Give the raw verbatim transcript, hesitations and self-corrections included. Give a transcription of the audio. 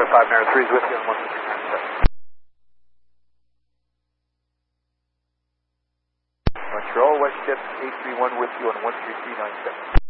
five nine three is with you on one three nine seven. Montreal, West Jet eight three one with you on one three three nine seven.